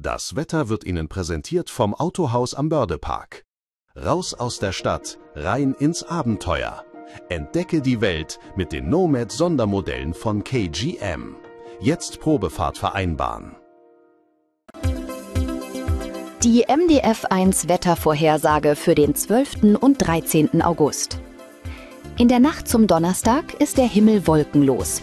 Das Wetter wird Ihnen präsentiert vom Autohaus am Bördepark. Raus aus der Stadt, rein ins Abenteuer. Entdecke die Welt mit den Nomad Sondermodellen von KGM. Jetzt Probefahrt vereinbaren. Die MDF1 Wettervorhersage für den 12. und 13. August. In der Nacht zum Donnerstag ist der Himmel wolkenlos.